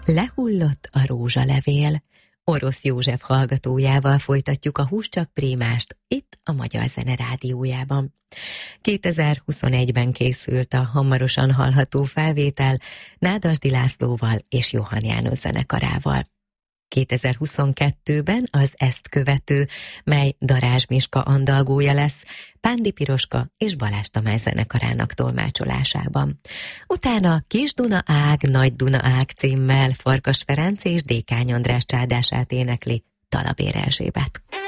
Lehullott a rózsalevél. Orosz József hallgatójával folytatjuk a Húscsak Prémást itt a Magyar Zene Rádiójában. 2021-ben készült a hamarosan hallható felvétel Nádasdy Lászlóval és Johann János zenekarával. 2022-ben az ezt követő, mely Darázs Miska andalgója lesz, Pándi Piroska és Balázs Tamás zenekarának tolmácsolásában. Utána Kis Duna ág, Nagy Duna ág címmel Farkas Ferenc és Dékány András csárdását énekli Talabér Erzsébet.